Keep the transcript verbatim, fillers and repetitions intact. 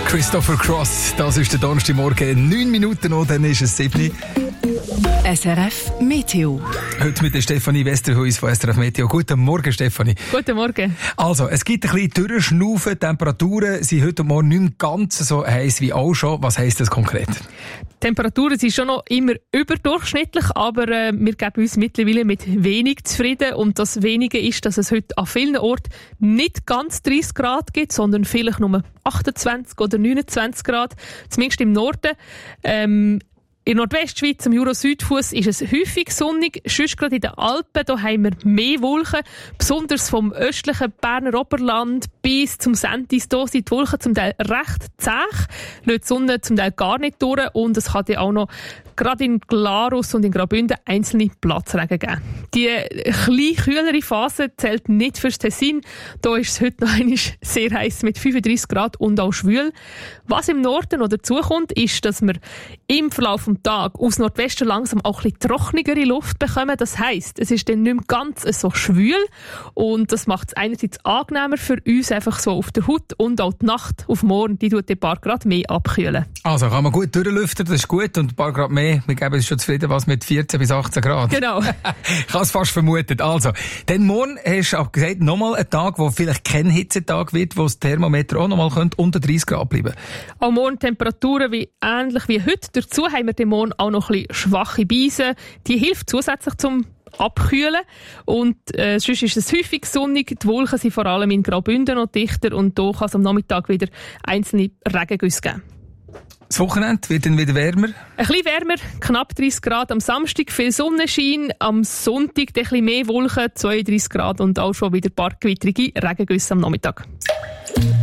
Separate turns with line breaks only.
Christopher Cross, das ist der Donnerstagmorgen, neun Minuten noch, dann ist es sieben.
S R F Meteo.
Heute mit der Stefanie Westerhuis von S R F Meteo. Guten Morgen, Stefanie.
Guten Morgen.
Also, es gibt ein bisschen Durchschnaufen. Temperaturen sind heute Morgen nicht mehr ganz so heiß wie auch schon. Was heisst das konkret?
Die Temperaturen sind schon noch immer überdurchschnittlich, aber äh, wir geben uns mittlerweile mit wenig zufrieden. Und das Wenige ist, dass es heute an vielen Orten nicht ganz dreißig Grad gibt, sondern vielleicht nur achtundzwanzig oder neunundzwanzig Grad. Zumindest im Norden. Ähm, In der Nordwestschweiz, am Jura-Südfuss, ist es häufig sonnig. Sonst gerade in den Alpen, da haben wir mehr Wolken. Besonders vom östlichen Berner Oberland bis zum Sentis, da sind die Wolken zum Teil recht zäh. Lässt die Sonne zum Teil gar nicht durch. Und es kann ja auch noch gerade in Glarus und in Graubünden einzelne Platzregen geben. Die kleine, kühlere Phase zählt nicht fürs Tessin. Da ist es heute noch einmal sehr heiß mit fünfunddreißig Grad und auch schwül. Was im Norden noch dazukommt, ist, dass wir im Verlauf des Tages aus Nordwesten langsam auch ein bisschen trockenere Luft bekommen. Das heisst, es ist dann nicht mehr ganz so schwül und das macht es einerseits angenehmer für uns einfach so auf der Haut und auch die Nacht auf morgen, die tut ein paar Grad mehr abkühlen.
Also kann man gut durchlüften, das ist gut, und ein paar Grad mehr. Wir geben uns schon zufrieden, was mit vierzehn bis achtzehn Grad.
Genau.
Ich habe es fast vermutet. Also, dann morgen hast du auch gesagt, nochmal ein Tag, wo vielleicht kein Hitzetag wird, wo das Thermometer auch nochmal unter dreißig Grad bleiben.
Auch morgen Temperaturen wie, ähnlich wie heute. Dazu haben wir den Morgen auch noch ein bisschen schwache Beise. Die hilft zusätzlich zum Abkühlen. Und äh, sonst ist es häufig sonnig. Die Wolken sind vor allem in Graubünden noch dichter und da kann es am Nachmittag wieder einzelne Regengüsse geben.
Das Wochenende wird dann wieder wärmer?
Ein bisschen wärmer, knapp dreißig Grad am Samstag, viel Sonnenschein. Am Sonntag ein bisschen mehr Wolken, zweiunddreißig Grad und auch schon wieder ein paar gewittrige Regengüsse am Nachmittag.